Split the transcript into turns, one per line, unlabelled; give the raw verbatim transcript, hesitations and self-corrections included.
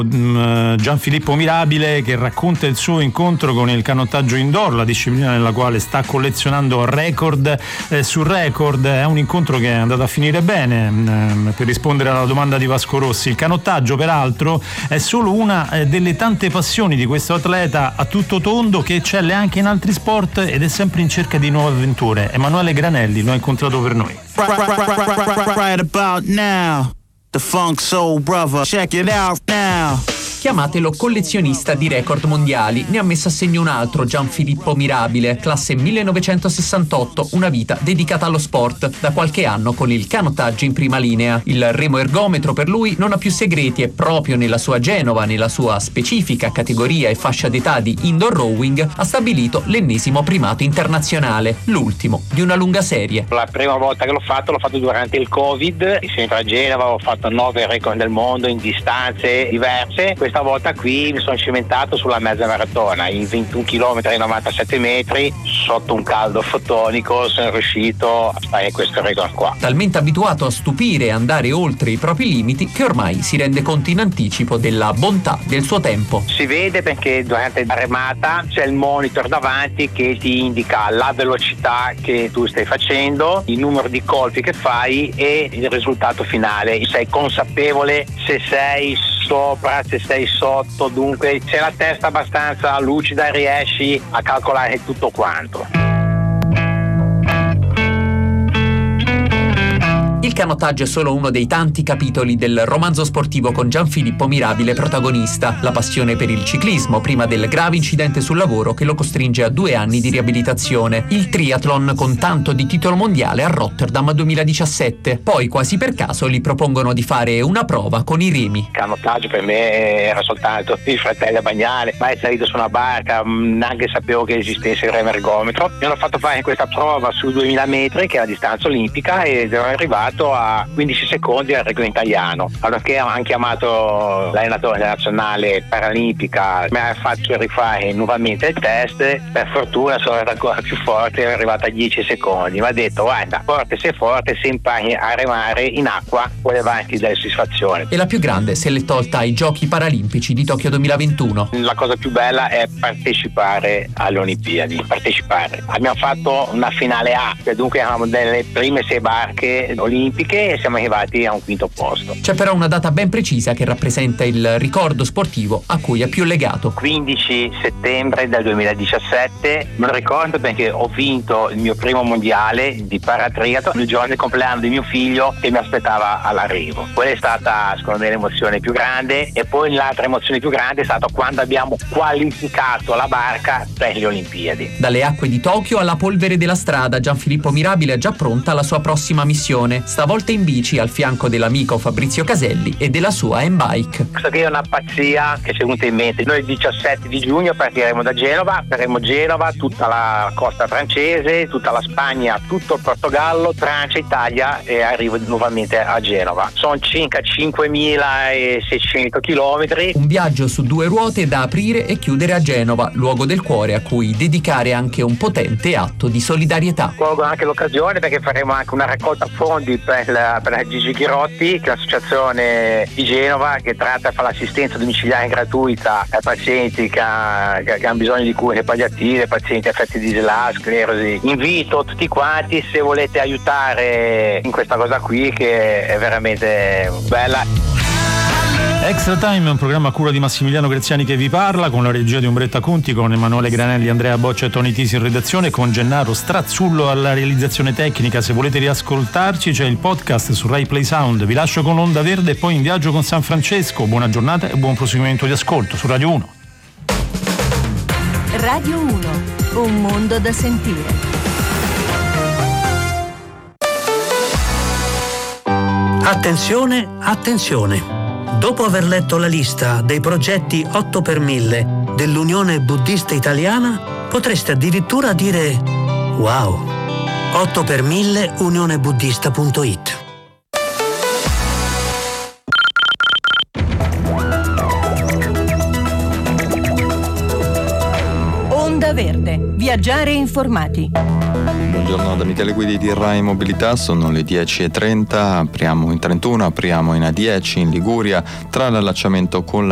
Gianfilippo Mirabile, che racconta il suo incontro con il canottaggio indoor, la disciplina nella quale sta collezionando record eh, su record. È un incontro che è andato a finire bene. Eh, per rispondere alla domanda di Vasco Rossi, il canottaggio peraltro è solo una eh, delle tante passioni di questo atleta a tutto tondo che eccelle anche in altri sport ed è sempre in cerca di nuove avventure. Emanuele Granelli lo ha incontrato per noi.
Right about now, the Funk Soul Brother, check it out now.
Chiamatelo collezionista di record mondiali, ne ha messo a segno un altro, Gianfilippo Mirabile, classe millenovecentosessantotto, una vita dedicata allo sport, da qualche anno con il canottaggio in prima linea. Il remo ergometro per lui non ha più segreti e proprio nella sua Genova, nella sua specifica categoria e fascia d'età di indoor rowing, ha stabilito l'ennesimo primato internazionale, l'ultimo di una lunga serie.
La prima volta che l'ho fatto l'ho fatto durante il Covid, sempre a Genova, ho fatto nove record del mondo in distanze diverse. Questa volta qui mi sono cimentato sulla mezza maratona in ventuno chilometri e novantasette metri sotto un caldo fotonico. Sono riuscito a fare questo record qua.
Talmente abituato a stupire e andare oltre i propri limiti che ormai si rende conto in anticipo della bontà del suo tempo.
Si vede perché durante la remata c'è il monitor davanti che ti indica la velocità che tu stai facendo, il numero di colpi che fai e il risultato finale. Sei consapevole se sei sopra, se sei sotto, dunque c'è la testa abbastanza lucida e riesci a calcolare tutto quanto.
Il canottaggio è solo uno dei tanti capitoli del romanzo sportivo con Gianfilippo Mirabile protagonista, la passione per il ciclismo prima del grave incidente sul lavoro che lo costringe a due anni di riabilitazione, il triathlon con tanto di titolo mondiale a Rotterdam duemiladiciassette, poi quasi per caso gli propongono di fare una prova con i remi.
Il canottaggio per me era soltanto il fratello a bagnare, mai salito su una barca, neanche sapevo che esistesse il remo ergometro. Mi hanno fatto fare questa prova su duemila metri che è la distanza olimpica ed ero arrivato a quindici secondi al record italiano, allorché hanno chiamato l'allenatore della nazionale paralimpica, mi ha fatto rifare nuovamente il test. Per fortuna sono stato ancora più forte, ero arrivato a dieci secondi. Mi ha detto: guarda, forte sei forte se impari a remare in acqua puoi levarti delle soddisfazioni.
E la più grande se l'è tolta ai Giochi Paralimpici di Tokyo duemilaventuno.
La cosa più bella è partecipare alle Olimpiadi, partecipare. Abbiamo fatto una finale A, dunque eravamo delle prime sei barche olimpiche e siamo arrivati a un quinto posto.
C'è però una data ben precisa che rappresenta il ricordo sportivo a cui è più legato.
quindici settembre del duemiladiciassette, me lo ricordo perché ho vinto il mio primo mondiale di paratriathlon il giorno del compleanno di mio figlio che mi aspettava all'arrivo. Quella è stata secondo me l'emozione più grande, e poi l'altra emozione più grande è stata quando abbiamo qualificato la barca per le Olimpiadi.
Dalle acque di Tokyo alla polvere della strada, Gianfilippo Mirabile è già pronta la sua prossima missione, stavolta in bici al fianco dell'amico Fabrizio Caselli e della sua M-Bike.
Questa qui è una pazzia che ci è venuta in mente. Noi il diciassette di giugno partiremo da Genova, faremo Genova, tutta la costa francese, tutta la Spagna, tutto il Portogallo, Francia, Italia e arrivo nuovamente a Genova. Sono circa cinquemilaseicento chilometri.
Un viaggio su due ruote da aprire e chiudere a Genova, luogo del cuore a cui dedicare anche un potente atto di solidarietà.
Colgo anche l'occasione perché faremo anche una raccolta fondi per la, per la Gigi Ghirotti, che è l'associazione di Genova che tratta e fa l'assistenza domiciliare gratuita ai pazienti che, ha, che, che hanno bisogno di cure palliative, pazienti affetti di S L A, sclerosi. Invito tutti quanti, se volete aiutare in questa cosa qui che è veramente bella.
Extra Time è un programma a cura di Massimiliano Graziani che vi parla, con la regia di Umbretta Conti, con Emanuele Granelli, Andrea Boccia e Tony Tisi in redazione, con Gennaro Strazzullo alla realizzazione tecnica. Se volete riascoltarci c'è il podcast su Rai Play Sound. Vi lascio con Onda Verde e poi in viaggio con San Francesco. Buona giornata e buon proseguimento di ascolto su Radio uno.
Radio uno, un mondo da sentire.
Attenzione, attenzione! Dopo aver letto la lista dei progetti otto per mille dell'Unione Buddista Italiana, potreste addirittura dire wow! otto per mille unione buddista punto it.
Onda Verde, viaggiare informati.
Buongiorno da Michele Guidi di Rai Mobilità, sono le dieci e trenta, apriamo in trentuno, apriamo in A dieci in Liguria tra l'allacciamento con la